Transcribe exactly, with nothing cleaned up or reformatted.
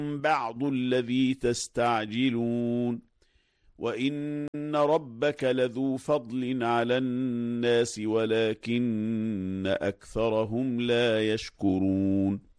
بعض الذي تستعجلون وإن ربك لذو فضل على الناس ولكن أكثرهم لا يشكرون